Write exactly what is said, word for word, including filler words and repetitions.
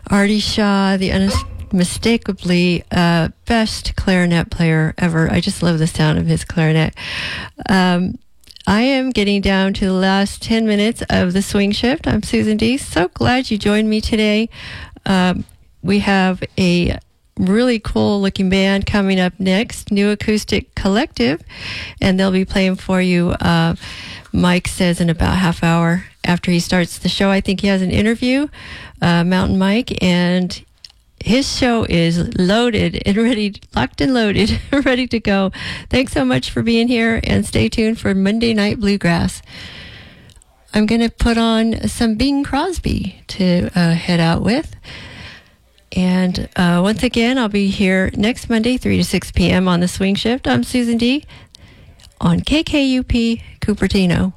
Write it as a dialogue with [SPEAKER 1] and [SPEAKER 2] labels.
[SPEAKER 1] Artie Shaw, the unmistakably uh, best clarinet player ever. I just love the sound of his clarinet. Um, I am getting down to the last ten minutes of the Swing Shift. I'm Susan D. So glad you joined me today. Um, we have a really cool looking band coming up next, New Acoustic Collective, and they'll be playing for you, uh, Mike says, in about half hour after he starts the show. I think he has an interview, uh, Mountain Mike, and his show is loaded and ready, locked and loaded, ready to go. Thanks so much for being here, and stay tuned for Monday Night Bluegrass. I'm going to put on some Bing Crosby to uh, head out with. And uh, once again, I'll be here next Monday, three to six p.m. on the Swing Shift. I'm Susan D. on K K U P Cupertino.